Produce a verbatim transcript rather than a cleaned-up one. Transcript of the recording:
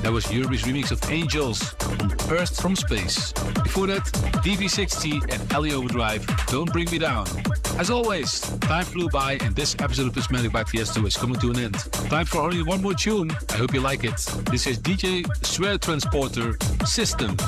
That was Yuri's remix of Angels on Burst from Space. Before that, D V sixty and Ellie Overdrive, Don't Bring Me Down. As always, time flew by and this episode of Prismatic by Tiesto is coming to an end. Time for only one more tune. I hope you like it. This is D J Swear Transporter System.